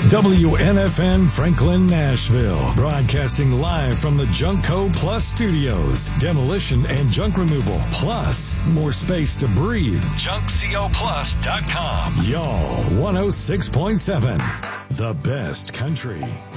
WNFN Franklin, Nashville. Broadcasting live from the Junkco Plus Studios. Demolition and junk removal. Plus, more space to breathe. JunkCoPlus.com. Y'all, 106.7. The best country.